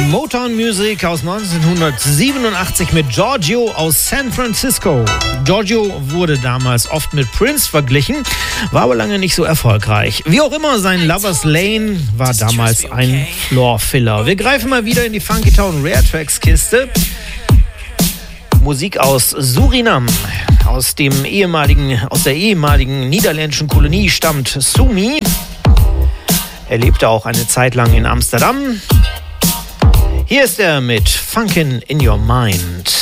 Motown Music aus 1987 mit Giorgio aus San Francisco. Giorgio wurde damals oft mit Prince verglichen, war aber lange nicht so erfolgreich. Wie auch immer, sein Lover's Lane war damals ein Floor-Filler. Wir greifen mal wieder in die Funky Town Rare Tracks Kiste. Musik aus Suriname. Aus der ehemaligen niederländischen Kolonie stammt Sumi. Er lebte auch eine Zeit lang in Amsterdam. Hier ist er mit Funkin' in Your Mind.